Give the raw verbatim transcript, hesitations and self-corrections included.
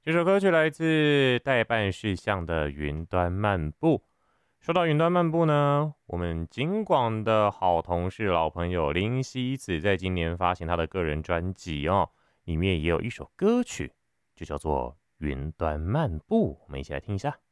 这首歌曲来自代办事项的云端漫步。说到云端漫步呢，我们金广的好同事、老朋友林夕子，在今年发行他的个人专辑哦，里面也有一首歌曲，就叫做《云端漫步》，我们一起来听一下。